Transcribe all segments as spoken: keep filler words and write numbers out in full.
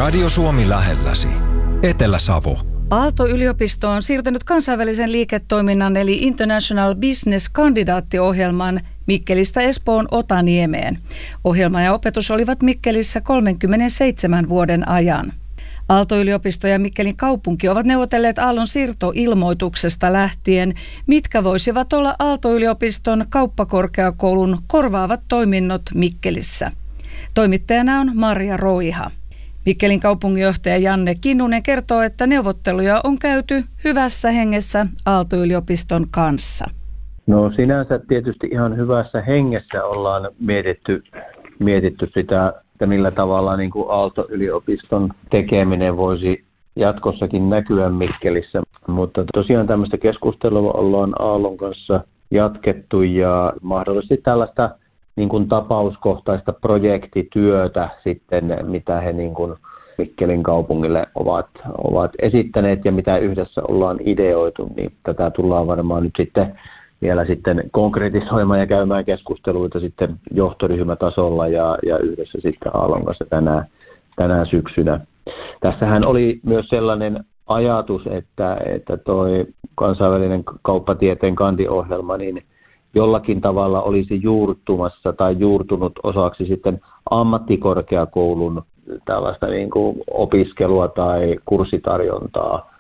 Radio Suomi lähelläsi. Etelä-Savo. Aalto-yliopisto on siirtänyt kansainvälisen liiketoiminnan eli International Business-kandidaattiohjelman Mikkelistä Espoon Otaniemeen. Ohjelma ja opetus olivat Mikkelissä kolmenkymmenenseitsemän vuoden ajan. Aalto-yliopisto ja Mikkelin kaupunki ovat neuvotelleet Aallon siirtoilmoituksesta lähtien, mitkä voisivat olla Aalto-yliopiston kauppakorkeakoulun korvaavat toiminnot Mikkelissä. Toimittajana on Marja Roiha. Mikkelin kaupunginjohtaja Janne Kinnunen kertoo, että neuvotteluja on käyty hyvässä hengessä Aalto-yliopiston kanssa. No sinänsä tietysti ihan hyvässä hengessä ollaan mietitty, mietitty sitä, että millä tavalla niin kuin Aalto-yliopiston tekeminen voisi jatkossakin näkyä Mikkelissä. Mutta tosiaan tämmöistä keskustelua ollaan Aallon kanssa jatkettu ja mahdollisesti tällaista niin kuin tapauskohtaista projektityötä sitten, mitä he niin kuin Mikkelin kaupungille ovat, ovat esittäneet ja mitä yhdessä ollaan ideoitu, niin tätä tullaan varmaan nyt sitten vielä sitten konkretisoimaan ja käymään keskusteluita sitten johtoryhmätasolla ja, ja yhdessä sitten Aallon kanssa tänään, tänään syksynä. Tässähän oli myös sellainen ajatus, että, että toi kansainvälinen kauppatieteen kandiohjelma, niin jollakin tavalla olisi juurtumassa tai juurtunut osaksi sitten ammattikorkeakoulun tällaista niin kuin opiskelua tai kurssitarjontaa.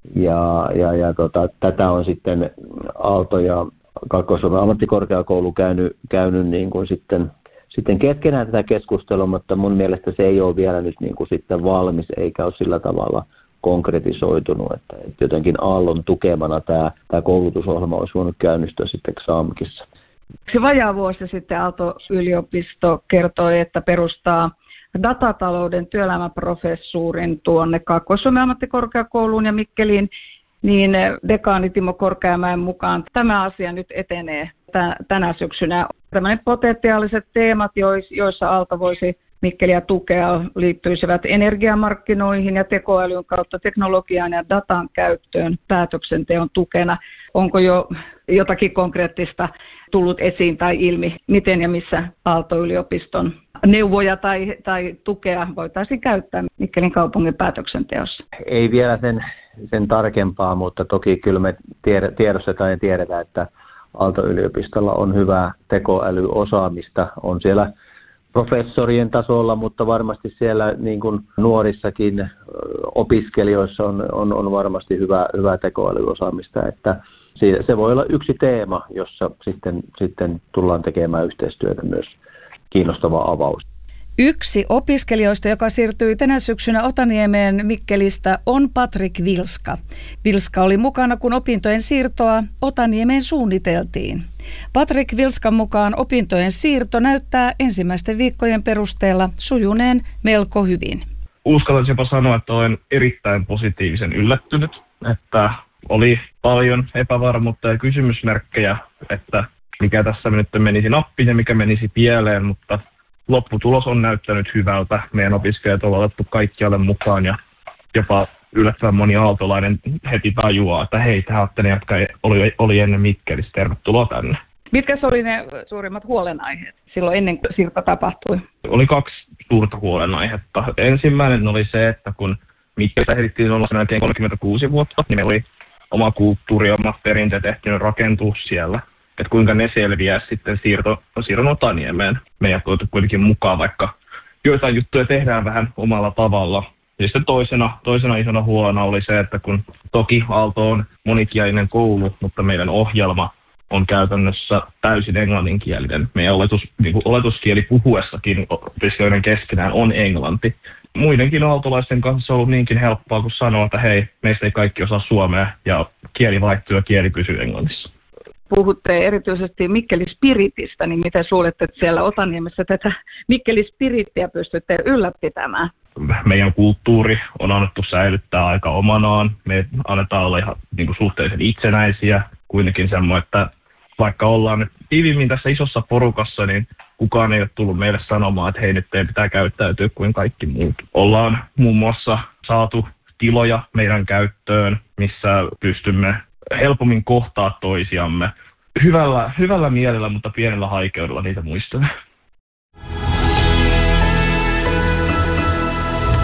Ja, ja, ja tota, tätä on sitten Aalto ja Kaakkois-Suomen ammattikorkeakoulu käynyt, käynyt niin kuin sitten, sitten keskenään tätä keskustelua, mutta mun mielestä se ei ole vielä nyt niin kuin sitten valmis eikä ole sillä tavalla konkretisoitunut, että jotenkin Aallon tukemana tämä, tämä koulutusohjelma olisi voinut käynnistyä sitten Xamkissa. Vajaa vuosi sitten Aalto-yliopisto kertoi, että perustaa datatalouden työelämäprofessuurin tuonne Kaakkois-Suomen ammattikorkeakouluun ja Mikkeliin, niin dekaani Timo Korkeamäen mukaan tämä asia nyt etenee tänä syksynä. Tällaiset potentiaaliset teemat, joissa Aalto voisi Mikkeliä tukea, liittyisivät energiamarkkinoihin ja tekoälyn kautta teknologian ja datan käyttöön päätöksenteon tukena. Onko jo jotakin konkreettista tullut esiin tai ilmi, miten ja missä Aalto-yliopiston neuvoja tai, tai tukea voitaisiin käyttää Mikkelin kaupungin päätöksenteossa? Ei vielä sen, sen tarkempaa, mutta toki kyllä me tiedostetaan ja tiedetään, että Aalto-yliopistolla on hyvää tekoälyosaamista. On siellä professorien tasolla, mutta varmasti siellä niin kuin nuorissakin opiskelijoissa on, on, on varmasti hyvää, hyvää tekoälyosaamista, että se voi olla yksi teema, jossa sitten, sitten tullaan tekemään yhteistyötä myös kiinnostava avaus. Yksi opiskelijoista, joka siirtyi tänä syksynä Otaniemeen Mikkelistä, on Patrik Vilska. Vilska oli mukana, kun opintojen siirtoa Otaniemeen suunniteltiin. Patrik Vilskan mukaan opintojen siirto näyttää ensimmäisten viikkojen perusteella sujuneen melko hyvin. Uskallan jopa sanoa, että olen erittäin positiivisen yllättynyt, että oli paljon epävarmuutta ja kysymysmerkkejä, että mikä tässä nyt menisi nappiin ja mikä menisi pieleen, mutta lopputulos on näyttänyt hyvältä. Meidän opiskelijat on otettu kaikkialle mukaan ja jopa yllättävän moni aaltolainen heti tajuaa, että hei, tämä olette ne, jotka oli, oli ennen Mikkelissä. Tervetuloa tänne. Mitkä oli ne suurimmat huolenaiheet silloin ennen kuin siirto tapahtui? Oli kaksi suurta huolenaihetta. Ensimmäinen oli se, että kun Mikkelissä ehdittiin olla melkein kolmekymmentäkuusi vuotta, niin meillä oli oma kulttuuri, oma perinteet ehtinyt rakentua siellä. Että kuinka ne selviää sitten siirto, siirron Otaniemeen. Meidän on kuitenkin mukaan, vaikka joitain juttuja tehdään vähän omalla tavalla. Ja sitten toisena, toisena isona huolena oli se, että kun toki Aalto on monikielinen koulu, mutta meidän ohjelma on käytännössä täysin englanninkielinen. Meidän oletus, niin kuin oletuskieli puhuessakin opiskelijoiden keskenään on englanti. Muidenkin aaltolaisten kanssa on ollut niinkin helppoa, kun sanoa, että hei, meistä ei kaikki osaa suomea ja kieli vaihtuu ja kieli pysyy englannissa. Puhutte erityisesti Mikkeli-spiritistä, niin miten luulette, että siellä Otaniemessä tätä Mikkeli-spirittiä pystytte ylläpitämään? Meidän kulttuuri on annettu säilyttää aika omanaan. Me annetaan olla ihan niin kuin suhteellisen itsenäisiä. Kuitenkin semmoinen, että vaikka ollaan nyt tiivimmin tässä isossa porukassa, niin kukaan ei ole tullut meille sanomaan, että hei, nyt teidän pitää käyttäytyä kuin kaikki muut. Ollaan muun muassa saatu tiloja meidän käyttöön, missä pystymme helpommin kohtaa toisiamme. Hyvällä, hyvällä mielellä, mutta pienellä haikeudella niitä muistelen.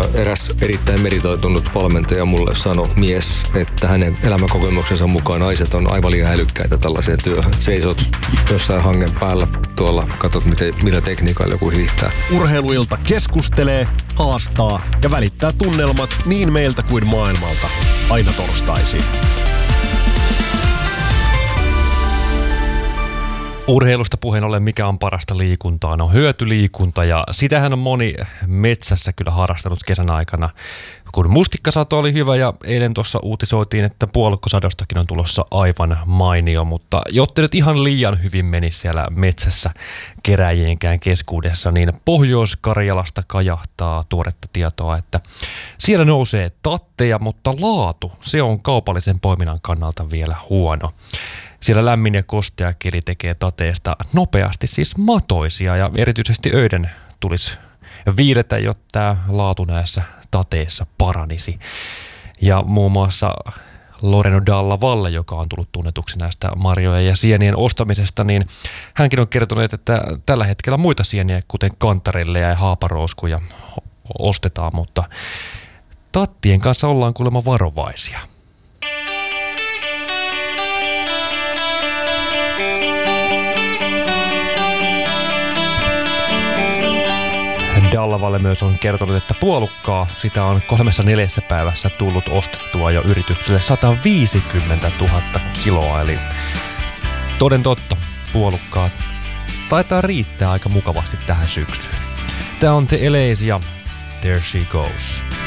eräs erittäin meritoitunut valmentaja mulle sanoi, mies, että hänen elämänkokemuksensa mukaan naiset on aivan liian älykkäitä tällaiseen työhön. Seisot jossain hangen päällä tuolla, katsot miten, millä tekniikalla joku hiihtää. Urheiluilta keskustelee, haastaa ja välittää tunnelmat niin meiltä kuin maailmalta. Aina torstaisin. Urheilusta puheen ollen, mikä on parasta liikuntaa? No hyötyliikunta, ja sitähän on moni metsässä kyllä harrastanut kesän aikana. Kun mustikkasato oli hyvä ja eilen tuossa uutisoitiin, että puolukkosadostakin on tulossa aivan mainio, mutta jotta nyt ihan liian hyvin meni siellä metsässä keräjienkään keskuudessa, niin Pohjois-Karjalasta kajahtaa tuoretta tietoa, että siellä nousee tatteja, mutta laatu, se on kaupallisen poiminnan kannalta vielä huono. Siellä lämmin ja kostea keli tekee tateesta nopeasti siis matoisia, ja erityisesti öiden tulisi viiletä, jotta tämä laatu näissä tateissa paranisi. Ja muun muassa Loreno Dalla Valle, joka on tullut tunnetuksi näistä marjojen ja sienien ostamisesta, niin hänkin on kertonut, että tällä hetkellä muita sieniä, kuten kantarelleja ja haaparouskuja, ostetaan, mutta tattien kanssa ollaan kuulemma varovaisia. Dallavalle myös on kertonut, että puolukkaa sitä on kolmessa neljässä päivässä tullut ostettua jo yritykselle sata viisikymmentätuhatta kiloa, eli toden totta, puolukkaa taitaa riittää aika mukavasti tähän syksyyn. Tää on The L A's ja There She Goes.